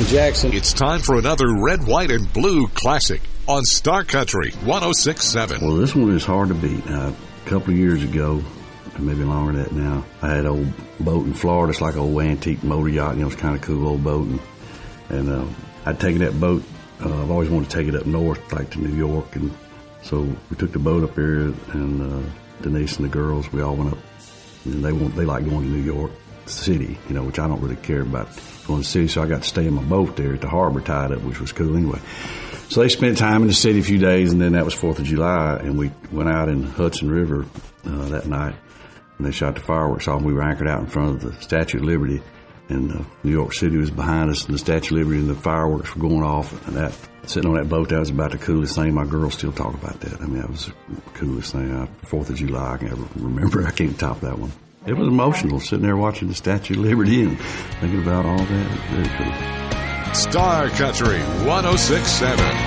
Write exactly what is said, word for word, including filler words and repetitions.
Jackson. It's time for another red, white, and blue classic on Star Country one oh six point seven. Well, this one is hard to beat. Uh, a couple of years ago, maybe longer than that now, I had an old boat in Florida. It's like an old antique motor yacht. You know, it's kind of cool old boat. And, and uh, I'd taken that boat. Uh, I've always wanted to take it up north, like to New York. And so we took the boat up there, and uh, Denise and the girls, we all went up. And they want, they like going to New York City, you know, which I don't really care about going to the city. So I got to stay in my boat there at the harbor tied up, which was cool anyway. So they spent time in the city a few days, and then that was fourth of July, and we went out in Hudson River uh, that night, and they shot the fireworks off. We were anchored out in front of the Statue of Liberty, and uh, New York City was behind us, and the Statue of Liberty and the fireworks were going off. And that, sitting on that boat, that was about the coolest thing. My girls still talk about that. I mean, that was the coolest thing. Uh, fourth of July, I can ever remember. I can't top that one. It was emotional, sitting there watching the Statue of Liberty and thinking about all that. It was very cool. Star Country one oh six point seven.